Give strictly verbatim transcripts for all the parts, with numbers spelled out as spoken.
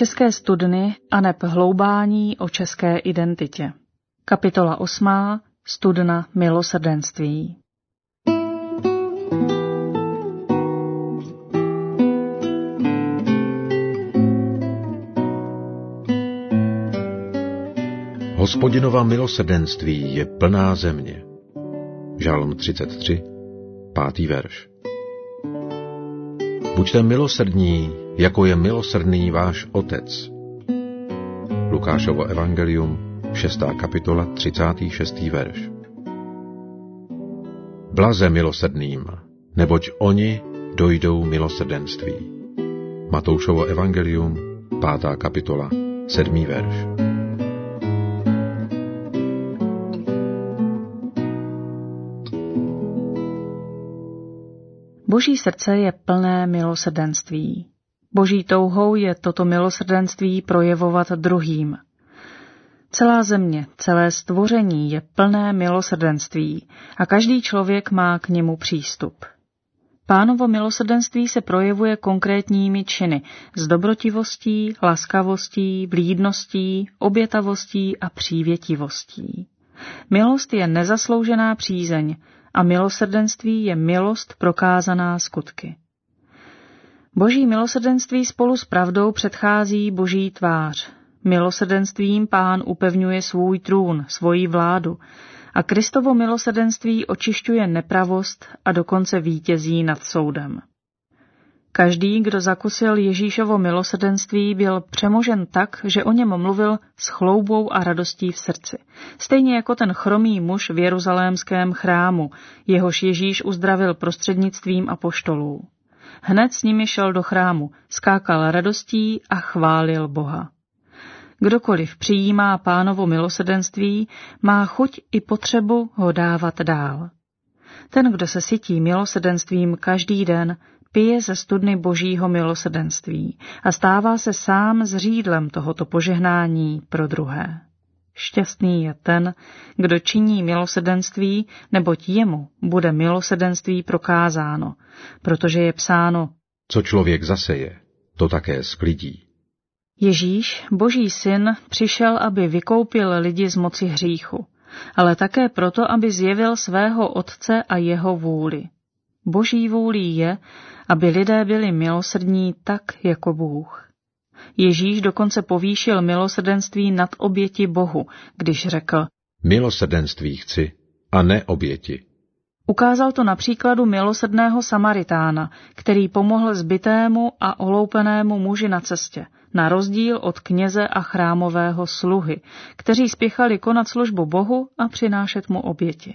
České studny aneb hloubání o české identitě. Kapitola osmá. Studna milosrdenství. Hospodinova milosrdenství je plná země. Žalm třicet tři, pátý verš. Buďte milosrdní, jako je milosrdný váš Otec. Lukášovo evangelium, šestá kapitola, třicátý šestý verš. Blaze milosrdným, neboť oni dojdou milosrdenství. Matoušovo evangelium, pátá kapitola, sedmý verš. Boží srdce je plné milosrdenství. Boží touhou je toto milosrdenství projevovat druhým. Celá země, celé stvoření je plné milosrdenství a každý člověk má k němu přístup. Pánovo milosrdenství se projevuje konkrétními činy s dobrotivostí, laskavostí, vlídností, obětavostí a přívětivostí. Milost je nezasloužená přízeň a milosrdenství je milost prokázaná skutky. Boží milosrdenství spolu s pravdou předchází Boží tvář. Milosrdenstvím Pán upevňuje svůj trůn, svoji vládu a Kristovo milosrdenství očišťuje nepravost a dokonce vítězí nad soudem. Každý, kdo zakusil Ježíšovo milosrdenství, byl přemožen tak, že o něm mluvil s chloubou a radostí v srdci. Stejně jako ten chromý muž v jeruzalémském chrámu, jehož Ježíš uzdravil prostřednictvím apoštolů. Hned s nimi šel do chrámu, skákal radostí a chválil Boha. Kdokoliv přijímá Pánovo milosrdenství, má chuť i potřebu ho dávat dál. Ten, kdo se sytí milosrdenstvím každý den, pije ze studny Božího milosrdenství a stává se sám zřídlem tohoto požehnání pro druhé. Šťastný je ten, kdo činí milosrdenství, neboť jemu bude milosrdenství prokázáno, protože je psáno: Co člověk zaseje, to také sklidí. Ježíš, Boží syn, přišel, aby vykoupil lidi z moci hříchu, ale také proto, aby zjevil svého Otce a jeho vůli. Boží vůlí je, aby lidé byli milosrdní tak, jako Bůh. Ježíš dokonce povýšil milosrdenství nad oběti Bohu, když řekl: Milosrdenství chci a ne oběti. Ukázal to na příkladu milosrdného Samaritána, který pomohl zbitému a oloupenému muži na cestě, na rozdíl od kněze a chrámového sluhy, kteří spěchali konat službu Bohu a přinášet mu oběti.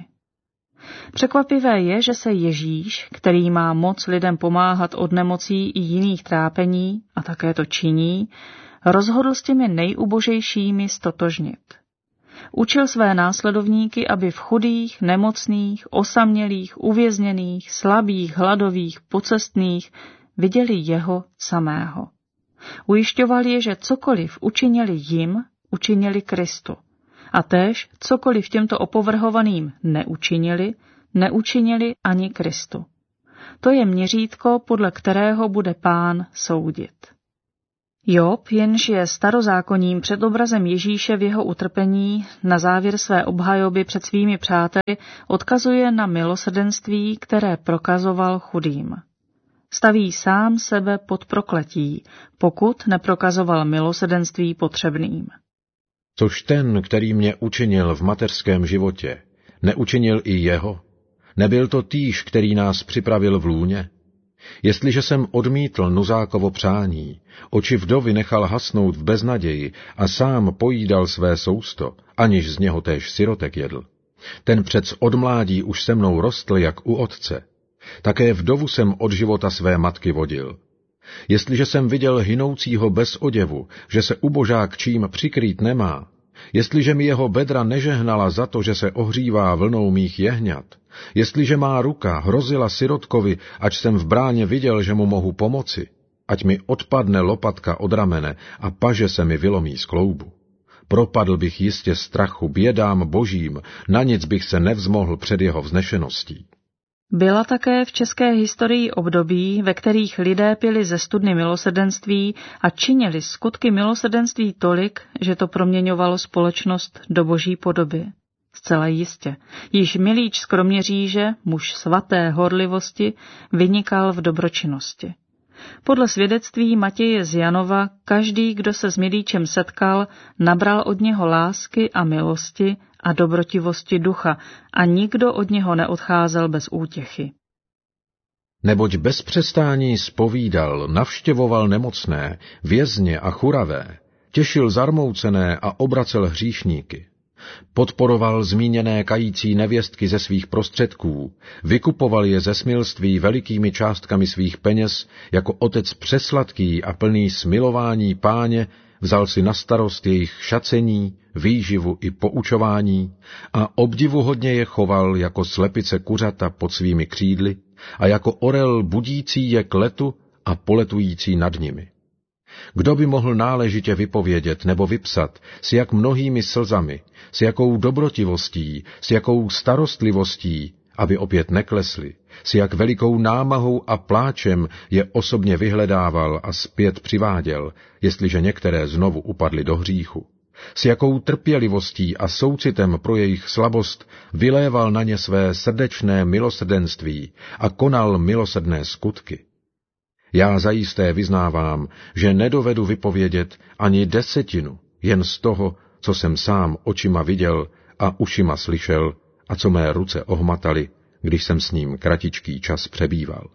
Překvapivé je, že se Ježíš, který má moc lidem pomáhat od nemocí i jiných trápení, a také to činí, rozhodl s těmi nejubožejšími stotožnit. Učil své následovníky, aby v chudých, nemocných, osamělých, uvězněných, slabých, hladových, pocestných viděli jeho samého. Ujišťoval je, že cokoliv učinili jim, učinili Kristu. A též cokoliv těmto opovrhovaným neučinili, neučinili ani Kristu. To je měřítko, podle kterého bude Pán soudit. Job, jenž je starozákonním předobrazem Ježíše v jeho utrpení, na závěr své obhajoby před svými přáteli odkazuje na milosrdenství, které prokazoval chudým. Staví sám sebe pod prokletí, pokud neprokazoval milosrdenství potřebným. Což ten, který mě učinil v mateřském životě, neučinil i jeho? Nebyl to týž, který nás připravil v lůně? Jestliže jsem odmítl Nuzákovo přání, oči vdovy nechal hasnout v beznaději a sám pojídal své sousto, aniž z něho též sirotek jedl. Ten přec od mládí už se mnou rostl jak u otce. Také vdovu jsem od života své matky vodil. Jestliže jsem viděl hynoucího bez oděvu, že se ubožák čím přikrýt nemá, jestliže mi jeho bedra nežehnala za to, že se ohřívá vlnou mých jehňat, jestliže má ruka hrozila sirotkovi, ač jsem v bráně viděl, že mu mohu pomoci, ať mi odpadne lopatka od ramene a paže se mi vylomí z kloubu. Propadl bych jistě strachu, bědám božím, na nic bych se nevzmohl před jeho vznešeností. Byla také v české historii období, ve kterých lidé pili ze studny milosrdenství a činili skutky milosrdenství tolik, že to proměňovalo společnost do boží podoby. Zcela jistě. Již Milíč z Kroměříže, muž svaté horlivosti, vynikal v dobročinnosti. Podle svědectví Matěje z Janova, každý, kdo se s Milíčem setkal, nabral od něho lásky a milosti a dobrotivosti ducha a nikdo od něho neodcházel bez útěchy. Neboť bez přestání zpovídal, navštěvoval nemocné, vězně a churavé, těšil zarmoucené a obracel hříšníky. Podporoval zmíněné kající nevěstky ze svých prostředků, vykupoval je ze smilství velikými částkami svých peněz, jako otec přesladký a plný smilování Páně, vzal si na starost jejich šacení, výživu i poučování a obdivuhodně je choval jako slepice kuřata pod svými křídly a jako orel budící je k letu a poletující nad nimi. Kdo by mohl náležitě vypovědět nebo vypsat, s jak mnohými slzami, s jakou dobrotivostí, s jakou starostlivostí, aby opět neklesli, s jak velikou námahou a pláčem je osobně vyhledával a zpět přiváděl, jestliže některé znovu upadly do hříchu, s jakou trpělivostí a soucitem pro jejich slabost vyléval na ně své srdečné milosrdenství a konal milosrdné skutky. Já zajisté vyznávám, že nedovedu vypovědět ani desetinu jen z toho, co jsem sám očima viděl a ušima slyšel a co mé ruce ohmataly, když jsem s ním kratičký čas přebýval.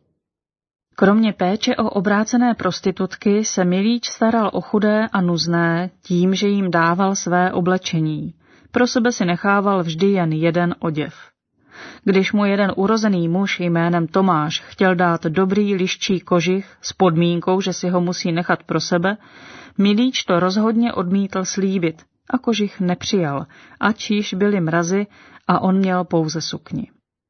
Kromě péče o obrácené prostitutky se Milíč staral o chudé a nuzné tím, že jim dával své oblečení. Pro sebe si nechával vždy jen jeden oděv. Když mu jeden urozený muž jménem Tomáš chtěl dát dobrý liščí kožich s podmínkou, že si ho musí nechat pro sebe, Milíč to rozhodně odmítl slíbit a kožich nepřijal, ač již byly mrazy a on měl pouze sukni.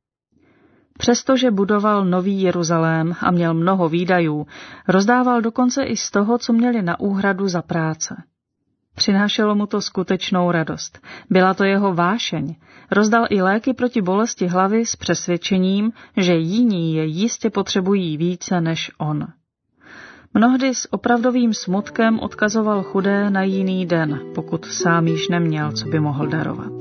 Přestože budoval Nový Jeruzalém a měl mnoho výdajů, rozdával dokonce i z toho, co měli na úhradu za práce. Přinášelo mu to skutečnou radost. Byla to jeho vášeň. Rozdal i léky proti bolesti hlavy s přesvědčením, že jiní je jistě potřebují více než on. Mnohdy s opravdovým smutkem odkazoval chudé na jiný den, pokud sám již neměl, co by mohl darovat.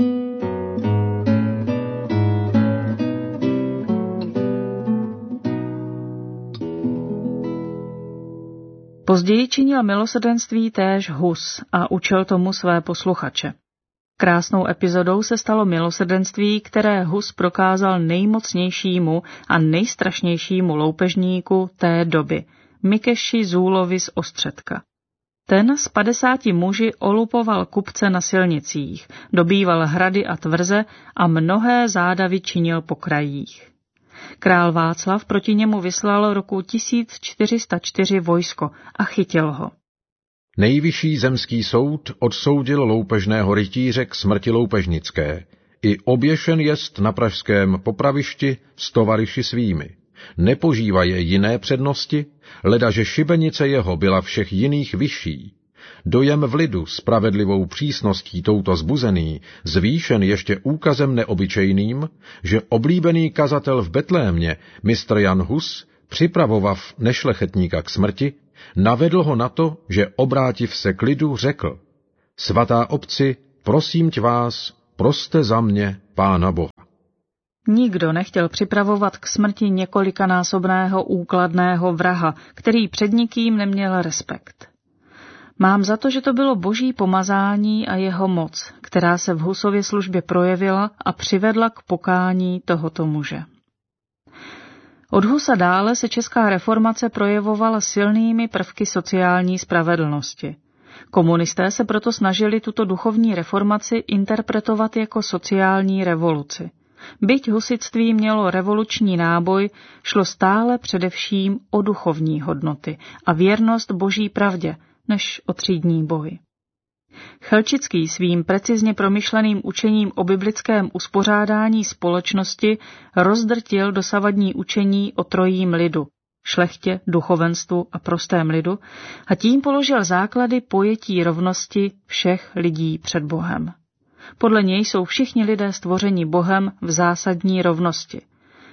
Později činil milosrdenství též Hus a učil tomu své posluchače. Krásnou epizodou se stalo milosrdenství, které Hus prokázal nejmocnějšímu a nejstrašnějšímu loupežníku té doby, Mikeši Zúlovi z Ostředka. Ten s padesáti muži olupoval kupce na silnicích, dobýval hrady a tvrze a mnohé zádavy činil po krajích. Král Václav proti němu vyslal roku tisíc čtyři sta čtyři vojsko a chytil ho. Nejvyšší zemský soud odsoudil loupežného rytíře k smrti loupežnické. I oběšen jest na pražském popravišti s tovaryši svými. Nepožívaje jiné přednosti, ledaže šibenice jeho byla všech jiných vyšší. Dojem v lidu spravedlivou přísností touto zbuzený, zvýšen ještě úkazem neobyčejným, že oblíbený kazatel v Betlémě, mistr Jan Hus, připravovav nešlechetníka k smrti, navedl ho na to, že obrátiv se k lidu řekl: Svatá obci, prosím tě vás, proste za mě Pána Boha. Nikdo nechtěl připravovat k smrti několikanásobného úkladného vraha, který před nikým neměl respekt. Mám za to, že to bylo boží pomazání a jeho moc, která se v Husově službě projevila a přivedla k pokání tohoto muže. Od Husa dále se česká reformace projevovala silnými prvky sociální spravedlnosti. Komunisté se proto snažili tuto duchovní reformaci interpretovat jako sociální revoluci. Byť husitství mělo revoluční náboj, šlo stále především o duchovní hodnoty a věrnost boží pravdě, než o třídní boj. Chelčický svým precizně promyšleným učením o biblickém uspořádání společnosti rozdrtil dosavadní učení o trojím lidu, šlechtě, duchovenstvu a prostém lidu, a tím položil základy pojetí rovnosti všech lidí před Bohem. Podle něj jsou všichni lidé stvořeni Bohem v zásadní rovnosti.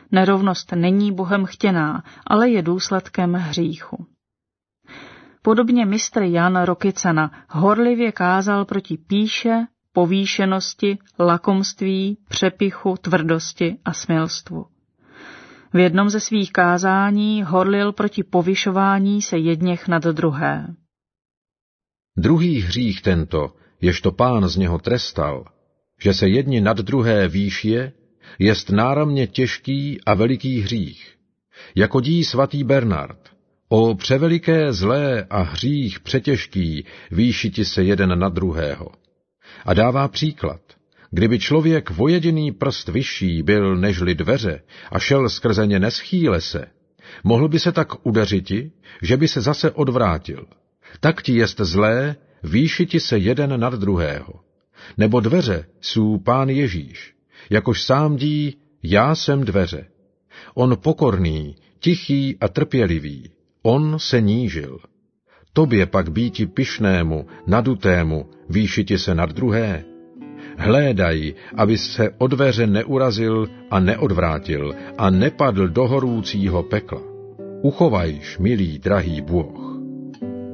Nerovnost není Bohem chtěná, ale je důsledkem hříchu. Podobně mistr Jan Rokycana horlivě kázal proti pýše, povýšenosti, lakomství, přepichu, tvrdosti a smilstvu. V jednom ze svých kázání horlil proti povyšování se jedněch nad druhé. Druhý hřích tento, ježto Pán z něho trestal, že se jedni nad druhé výšije, jest náramně těžký a veliký hřích. Jako dí svatý Bernard, o převeliké zlé a hřích přetěžký výšiti se jeden na druhého. A dává příklad, kdyby člověk o jediný prst vyšší byl nežli dveře a šel skrze ně neschýle se, mohl by se tak udeřiti, že by se zase odvrátil. Tak ti jest zlé výšiti se jeden nad druhého. Nebo dveře jsou Pán Ježíš, jakož sám dí, já jsem dveře. On pokorný, tichý a trpělivý, on se nížil. Tobě pak býti pyšnému, nadutému, výšiti se nad druhé. Hlédaj, aby se o dveře neurazil a neodvrátil a nepadl do horúcího pekla. Uchovajš, milý, drahý Bůh.